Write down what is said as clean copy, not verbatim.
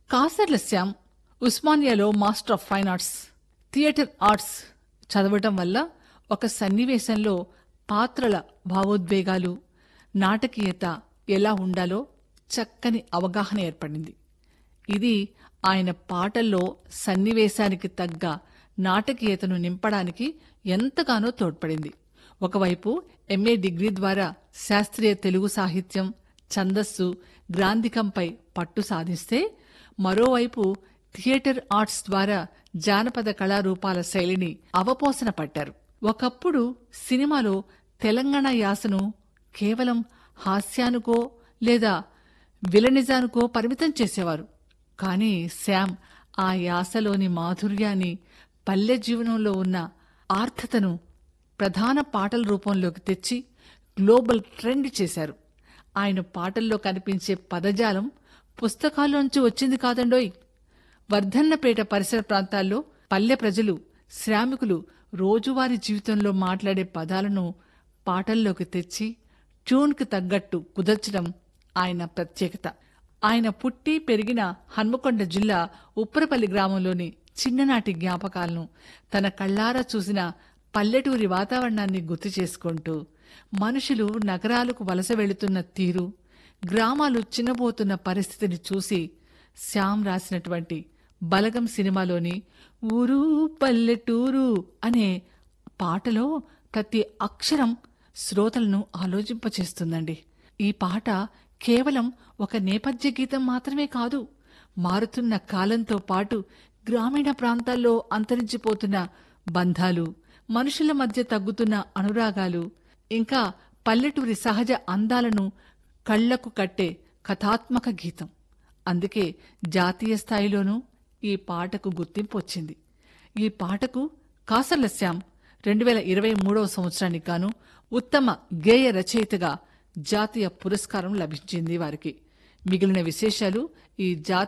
Kasarla Shyam ఉస్మానియాలో master of fine arts, theatre arts చదవటం వల్ల ఒక సన్నివేశంలో పాత్రల భావోద్వేగాలు, నాటకీయత ఎలా ఉండాలో చక్కని అవగాహన ఏర్పడింది. ఇది ఆయన పాటల్లో సన్నివేశానికి తగ్గ నాటకీయతను నింపడానికి ఎంతగానో తోడ్పడింది. ఒకవైపు ఎంఏ డిగ్రీ ద్వారా శాస్త్రీయ తెలుగు సాహిత్యం, ఛందస్సు, గ్రాంధికంపై పట్టు సాధిస్తే, మరోవైపు థియేటర్ ఆర్ట్స్ ద్వారా జానపద కళారూపాల శైలిని అవపోసన పట్టారు. ఒకప్పుడు సినిమాలో తెలంగాణ యాసను కేవలం హాస్యానికో లేదా విలనిజానికో పరిమితం చేసేవారు. కానీ శ్యామ్ ఆ యాసలోని మాధుర్యాన్ని, పల్లె జీవనంలో ఉన్న ఆర్ధతను ప్రధాన పాటల రూపంలోకి తెచ్చి గ్లోబల్ ట్రెండ్ చేశారు. ఆయన పాటల్లో కనిపించే పదజాలం పుస్తకాల్లోంచి వచ్చింది కాదండోయ్. వర్ధన్నపేట పరిసర ప్రాంతాల్లో పల్లె ప్రజలు, శ్రామికులు రోజువారీ జీవితంలో మాట్లాడే పదాలను పాటల్లోకి తెచ్చి ట్యూన్కి తగ్గట్టు కుదర్చడం ఆయన ప్రత్యేకత. ఆయన పుట్టి పెరిగిన హన్మకొండ జిల్లా ఉప్పరపల్లి గ్రామంలోని చిన్ననాటి జ్ఞాపకాలను, తన కళ్లారా చూసిన పల్లెటూరి వాతావరణాన్ని గుర్తు చేసుకుంటూ, మనుషులు నగరాలకు వలస వెళుతున్న తీరు, గ్రామాలు చిన్నబోతున్న పరిస్థితిని చూసి శ్యామ్ రాసినటువంటి బలగం సినిమాలోని ఊరు పల్లెటూరు అనే పాటలో ప్రతి అక్షరం శ్రోతలను ఆలోచింపచేస్తుందండి. ఈ పాట కేవలం ఒక నేపథ్య గీతం మాత్రమే కాదు, మారుతున్న కాలంతో పాటు గ్రామీణ ప్రాంతాల్లో అంతరించిపోతున్న బంధాలు, మనుషుల మధ్య తగ్గుతున్న అనురాగాలు, ఇంకా పల్లెటూరి సహజ అందాలను కళ్లకు కట్టే కథాత్మక గీతం. అందుకే జాతీయ స్థాయిలోనూ ఈ పాటకు గుర్తింపు వచ్చింది. ఈ పాటకు కాసర్ల శ్యామ్ 2023వ సంవత్సరానికి గాను ఉత్తమ గేయ రచయితగా జాతీయ పురస్కారం లభించింది వారికి. మిగిలిన విశేషాలు ఈ